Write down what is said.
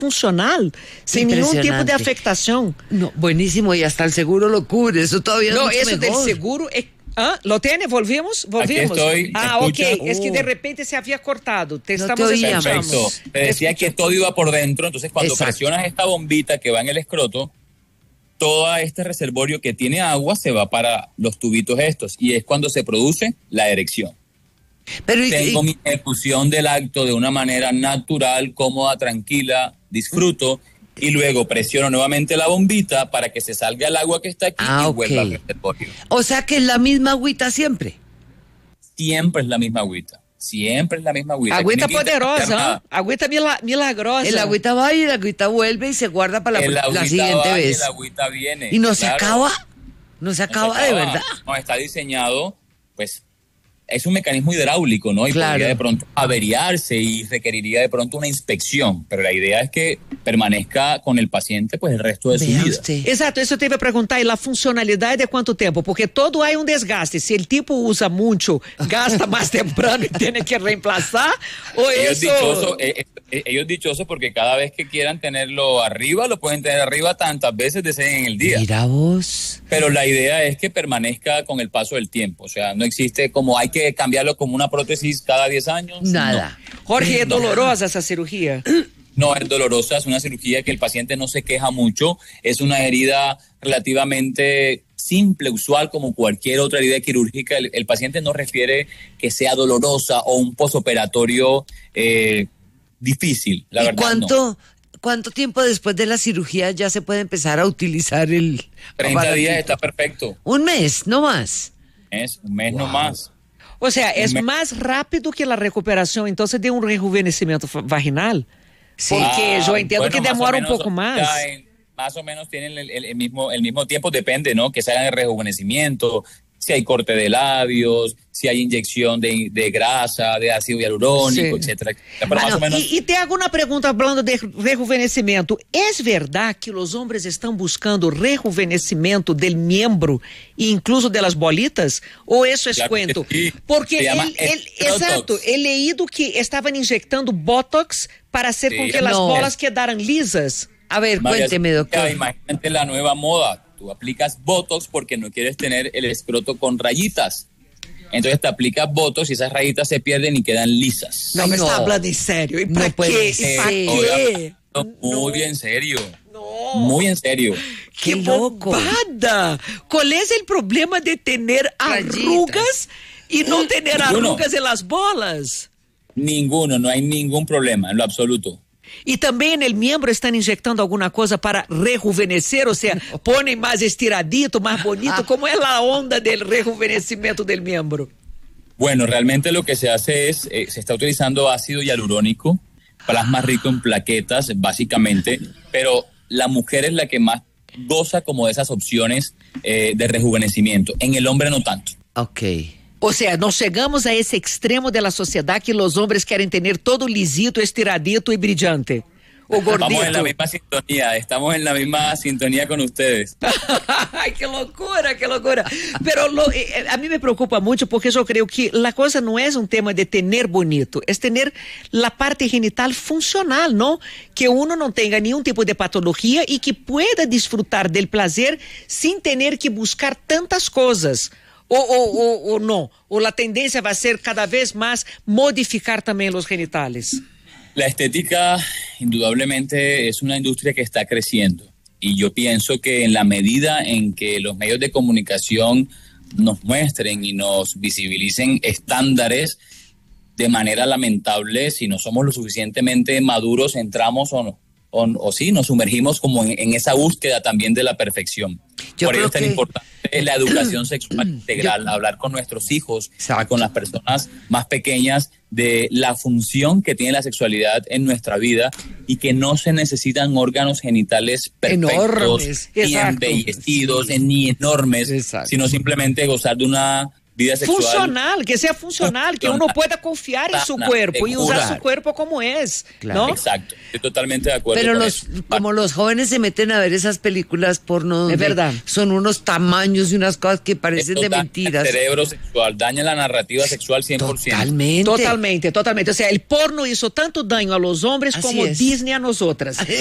funcional, sin ningún tipo de afectación. No, buenísimo, y hasta el seguro lo cubre, eso todavía no, es mucho eso mejor. del seguro es... ¿Ah? ¿Lo tiene? ¿Volvimos? Aquí estoy, ok, es que de repente se había cortado. Perfecto. Te decía que todo iba por dentro, entonces cuando presionas esta bombita que va en el escroto, todo este reservorio que tiene agua se va para los tubitos estos, y es cuando se produce la erección. Tengo mi ejecución del acto de una manera natural, cómoda, tranquila, disfruto, y luego presiono nuevamente la bombita para que se salga el agua que está aquí y vuelva al reservorio. O sea que es la misma agüita siempre. Siempre es la misma agüita. Siempre es la misma agüita. Agüita poderosa, ¿eh? Agüita milagrosa. El agüita va y el agüita vuelve y se guarda para la siguiente vez. El agüita viene. Y no se acaba. No se acaba de verdad. No, está diseñado, pues, es un mecanismo hidráulico, ¿no? Y podría de pronto averiarse y requeriría de pronto una inspección, pero la idea es que permanezca con el paciente pues el resto de su vida. Exato, eso te iba a preguntar, ¿y la funcionalidad de cuánto tiempo? Porque todo hay un desgaste, si el tipo usa mucho, gasta más temprano y tiene que reemplazar, o ellos dichosos porque cada vez que quieran tenerlo arriba, lo pueden tener arriba tantas veces deseen en el día. Mira vos. Pero la idea es que permanezca con el paso del tiempo, o sea, no existe como hay que cambiarlo como una prótesis cada 10 años. Nada. No. Jorge, ¿es dolorosa esa cirugía? No es dolorosa, es una cirugía que el paciente no se queja mucho, es una herida relativamente simple, usual, como cualquier otra herida quirúrgica. El paciente no refiere que sea dolorosa o un posoperatorio difícil, la verdad. ¿Cuánto tiempo después de la cirugía ya se puede empezar a utilizar el 30 aparatito? días está perfecto. Un mes, no más. Un mes no más. O sea, es más rápido que la recuperación, entonces, de un rejuvenecimiento vaginal. Sí. Porque yo entiendo que demora un poco más. Más o menos tienen el mismo tiempo, depende, ¿no? Que se hagan el rejuvenecimiento, si hay corte de labios, si hay inyección de grasa, de ácido hialurónico, etcétera. Pero más o menos... Y te hago una pregunta hablando de rejuvenecimiento. ¿Es verdad que los hombres están buscando rejuvenecimiento del miembro e incluso de las bolitas? ¿O eso es cuento? Sí. Porque exacto, he leído que estaban inyectando Botox para hacer con que las bolas quedaran lisas. A ver, cuénteme, doctor. Imagínate la nueva moda. Tú aplicas Botox porque no quieres tener el escroto con rayitas. Entonces te aplicas Botox y esas rayitas se pierden y quedan lisas. No me está hablando en serio. ¿Y para qué? Muy en serio. No. Muy en serio. ¡Qué loco! ¿Cuál es el problema de tener arrugas y no tener arrugas en las bolas? Ninguno, no hay ningún problema en lo absoluto. Y también en el miembro están inyectando alguna cosa para rejuvenecer, o sea, ponen más estiradito, más bonito. ¿Cómo es la onda del rejuvenecimiento del miembro? Bueno, realmente lo que se hace es, se está utilizando ácido hialurónico, plasma rico en plaquetas, básicamente, pero la mujer es la que más goza como de esas opciones de rejuvenecimiento. En el hombre no tanto. Ok. O sea, nos llegamos a ese extremo de la sociedad que los hombres quieren tener todo lisito, estiradito y brillante. O gordito. Estamos en la misma sintonía con ustedes. Ay, qué locura, qué locura. Pero a mí me preocupa mucho porque yo creo que la cosa no es un tema de tener bonito, es tener la parte genital funcional, ¿no? Que uno no tenga ningún tipo de patología y que pueda disfrutar del placer sin tener que buscar tantas cosas. O no, o la tendencia va a ser cada vez más modificar también los genitales. La estética indudablemente es una industria que está creciendo y yo pienso que en la medida en que los medios de comunicación nos muestren y nos visibilicen estándares, de manera lamentable, si no somos lo suficientemente maduros, entramos o sí, nos sumergimos como en esa búsqueda también de la perfección. Por ello es tan importante la educación sexual integral, hablar con nuestros hijos y con las personas más pequeñas de la función que tiene la sexualidad en nuestra vida y que no se necesitan órganos genitales perfectos, ni embellecidos, ni enormes, sino simplemente gozar de una vida sexual. Funcional, que sea funcional, que uno pueda confiar en su cuerpo y usar su cuerpo como es, Claro. ¿no? Exacto, estoy totalmente de acuerdo. Pero con los, eso. como los jóvenes se meten a ver esas películas porno donde Es verdad. son unos tamaños y unas cosas que parecen Esto de daña mentiras. el cerebro sexual, daña la narrativa sexual 100%. Totalmente. Totalmente, totalmente. O sea, el porno hizo tanto daño a los hombres Así como es. Disney a nosotras.